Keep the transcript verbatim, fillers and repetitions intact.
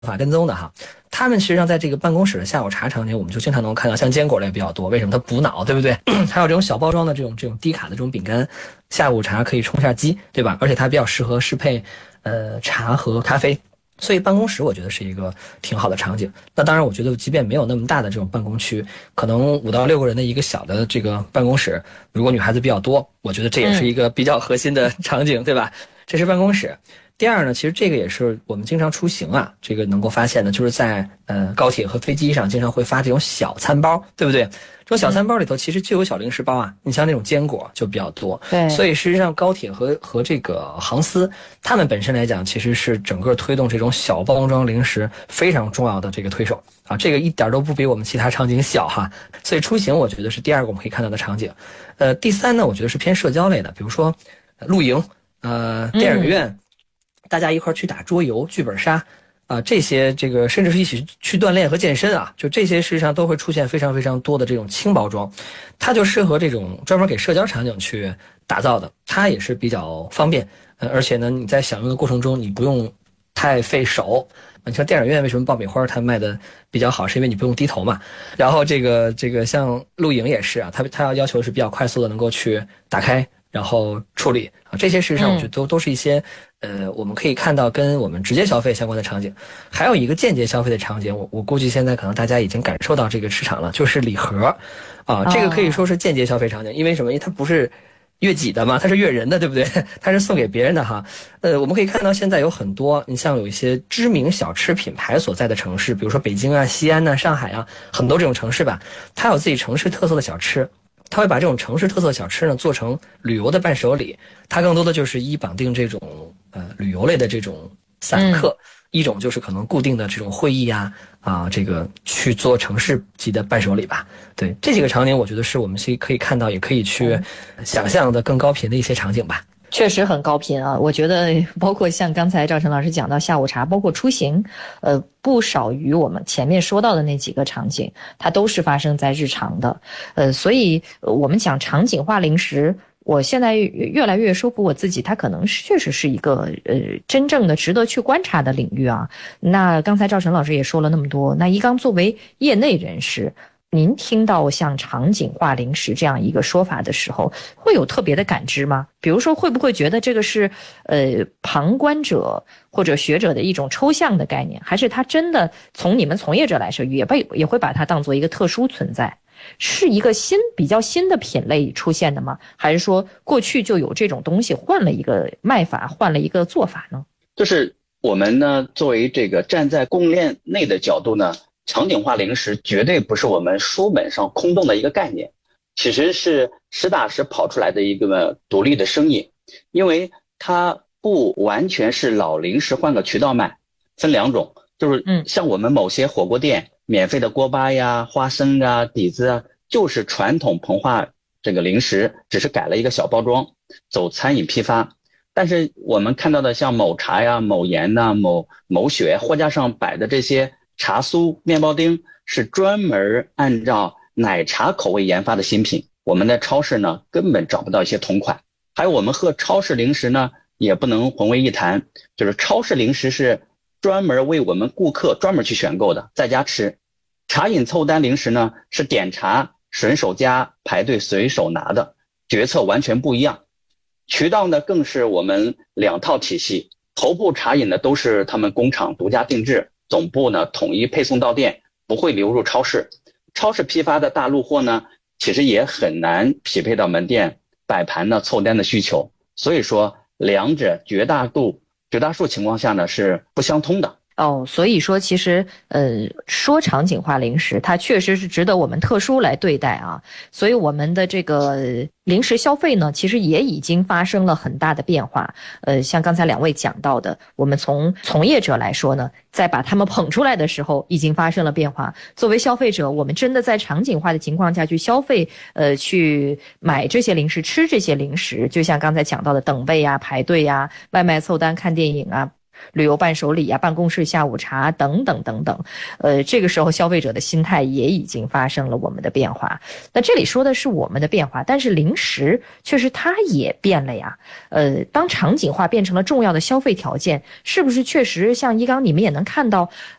法跟踪的哈，他们实际上在这个办公室的下午茶场景，我们就经常能看到像坚果类比较多，为什么？它补脑，对不对？还有这种小包装的这种这种低卡的这种饼干，下午茶可以充下饥，对吧？而且它比较适合适配呃茶和咖啡。所以办公室我觉得是一个挺好的场景。那当然我觉得即便没有那么大的这种办公区，可能五到六个人的一个小的这个办公室，如果女孩子比较多，我觉得这也是一个比较核心的场景，对吧？这是办公室。第二呢，其实这个也是我们经常出行啊，这个能够发现的，就是在呃高铁和飞机上经常会发这种小餐包，对不对？这种小餐包里头其实就有小零食包啊，你像那种坚果就比较多。 对， 所以实际上高铁和和这个航司，他们本身来讲，其实是整个推动这种小包装零食非常重要的这个推手啊，这个一点都不比我们其他场景小哈。所以出行我觉得是第二个我们可以看到的场景。呃，第三呢，我觉得是偏社交类的，比如说露营，呃，电影院。嗯大家一块去打桌游、剧本杀，啊、呃，这些这个甚至是一起去锻炼和健身啊，就这些实际上都会出现非常非常多的这种轻包装，它就适合这种专门给社交场景去打造的，它也是比较方便，呃，而且呢，你在享用的过程中你不用太费手。你像电影院为什么爆米花它卖的比较好，是因为你不用低头嘛。然后这个这个像露营也是啊，它它要要求的是比较快速的能够去打开。然后处理啊，这些事实上我觉得都、嗯、都是一些呃，我们可以看到跟我们直接消费相关的场景。还有一个间接消费的场景，我我估计现在可能大家已经感受到这个市场了，就是礼盒啊，这个可以说是间接消费场景，因为什么？因为它不是悦己的嘛，它是悦人的，对不对？它是送给别人的哈。呃，我们可以看到现在有很多，你像有一些知名小吃品牌所在的城市，比如说北京啊、西安啊、上海啊，很多这种城市吧，它有自己城市特色的小吃。他会把这种城市特色小吃呢做成旅游的伴手礼，它更多的就是一绑定这种呃旅游类的这种散客，嗯、一种就是可能固定的这种会议呀啊、呃，这个去做城市级的伴手礼吧。对，这几个场景，我觉得是我们是可以看到，也可以去想象的更高频的一些场景吧。 确实很高频啊！我觉得包括像刚才赵晨老师讲到下午茶，包括出行，呃，不少于我们前面说到的那几个场景，它都是发生在日常的。呃，所以我们讲场景化零食，我现在越来越说服我自己，它可能确实是一个呃真正的值得去观察的领域啊。那刚才赵晨老师也说了那么多，那一刚作为业内人士，您听到像场景化零食这样一个说法的时候，会有特别的感知吗？比如说，会不会觉得这个是呃旁观者或者学者的一种抽象的概念，还是它真的从你们从业者来说，也被也会把它当做一个特殊存在，是一个新比较新的品类出现的吗？还是说过去就有这种东西，换了一个卖法，换了一个做法呢？ 就是我们呢，作为这个站在供应链内的角度呢。场景化零食绝对不是我们书本上空洞的一个概念，其实是实打实跑出来的一个独立的生意，因为它不完全是老零食换个渠道卖，分两种，就是像我们某些火锅店、嗯、免费的锅巴呀、花生啊、底子啊，就是传统膨化这个零食，只是改了一个小包装，走餐饮批发。但是我们看到的像某茶呀、某盐呐、某某雪货架上摆的这些茶酥、面包丁是专门按照奶茶口味研发的新品，我们的超市呢根本找不到一些同款。还有我们喝超市零食呢也不能混为一谈，就是超市零食是专门为我们顾客专门去选购的，在家吃。茶饮凑单零食呢是点茶顺手加排队随手拿的，决策完全不一样。渠道呢更是我们两套体系，头部茶饮呢都是他们工厂独家定制，总部呢统一配送到店，不会流入超市。超市批发的大陆货呢，其实也很难匹配到门店摆盘呢凑单的需求。所以说，两者绝大度、绝大数情况下呢是不相通的。 哦，所以说其实呃说场景化零食它确实是值得我们特殊来对待啊，所以我们的这个零食消费呢其实也已经发生了很大的变化。呃像刚才两位讲到的，我们从从业者来说呢，在把他们捧出来的时候已经发生了变化，作为消费者，我们真的在场景化的情况下去消费，呃去买这些零食，吃这些零食，就像刚才讲到的等位啊、排队啊、外卖凑单、看电影啊， 旅游伴手礼啊、办公室下午茶等等等等。呃，这个时候消费者的心态也已经发生了我们的变化。那这里说的是我们的变化，但是零食确实它也变了呀。呃，当场景化变成了重要的消费条件，是不是确实像一刚你们也能看到